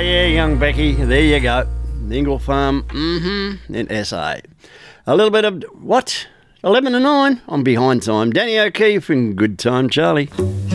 yeah, young Becky. There you go. Ingle Farm, in SA. A little bit of, 11 to 9. I'm behind time. Danny O'Keefe and Good Time Charlie.